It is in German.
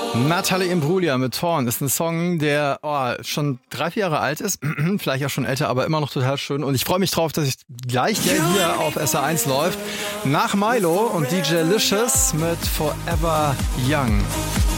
Natalie Imbruglia mit Torn ist ein Song, der schon 3-4 Jahre alt ist, vielleicht auch schon älter, aber immer noch total schön. Und ich freue mich drauf, dass ich gleich der hier auf SR1 läuft. Nach Milo und DJ Licious mit Forever Young.